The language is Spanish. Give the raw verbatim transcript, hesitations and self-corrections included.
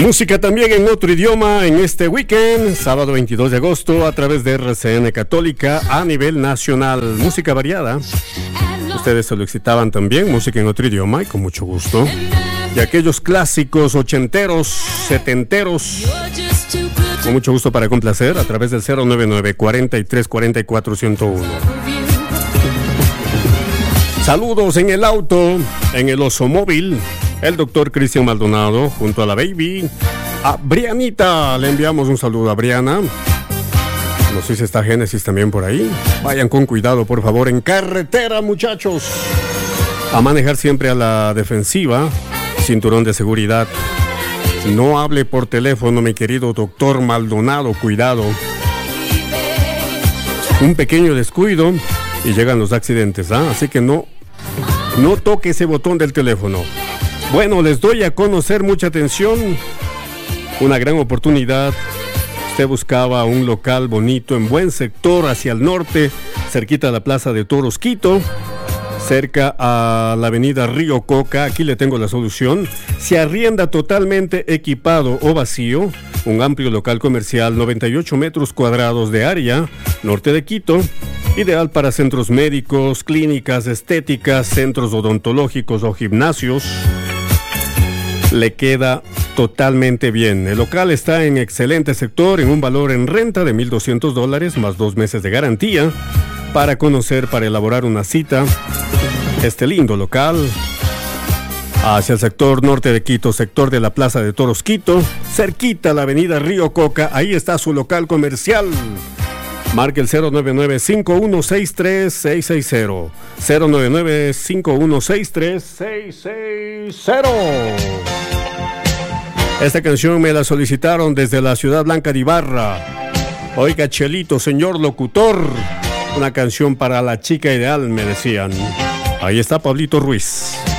Música también en otro idioma en este weekend, sábado veintidós de agosto, a través de R C N Católica a nivel nacional. Música variada. Ustedes se lo excitaban también, música en otro idioma, y con mucho gusto. Y aquellos clásicos ochenteros, setenteros, con mucho gusto para complacer a través del cero nueve nueve, cuarenta y tres, cuarenta y cuatro, ciento uno. Saludos en el auto, en el oso móvil. El doctor Cristian Maldonado, junto a la baby, a Brianita. Le enviamos un saludo a Briana. No sé si está Génesis también por ahí. Vayan con cuidado, por favor, en carretera, muchachos. A manejar siempre a la defensiva. Cinturón de seguridad. No hable por teléfono, mi querido doctor Maldonado. Cuidado. Un pequeño descuido y llegan los accidentes, ¿ah? Así que no, no toque ese botón del teléfono. Bueno, les doy a conocer, mucha atención, una gran oportunidad. Usted buscaba un local bonito en buen sector hacia el norte, cerquita de la Plaza de Toros Quito, cerca a la avenida Río Coca. Aquí le tengo la solución. Se arrienda totalmente equipado o vacío, un amplio local comercial, noventa y ocho metros cuadrados de área, norte de Quito, ideal para centros médicos, clínicas estéticas, centros odontológicos o gimnasios. Le queda totalmente bien. El local está en excelente sector, en un valor en renta de mil doscientos dólares, más dos meses de garantía. Para conocer, para elaborar una cita, este lindo local, hacia el sector norte de Quito, sector de la Plaza de Toros Quito, cerquita a la avenida Río Coca, ahí está su local comercial. Marque el cero nueve nueve, cinco uno seis tres, seis seis cero. cero nueve nueve, cinco uno seis tres, seis seis cero. Esta canción me la solicitaron desde la Ciudad Blanca de Ibarra. Oiga, Chelito, señor locutor, una canción para la chica ideal, me decían. Ahí está Pablito Ruiz.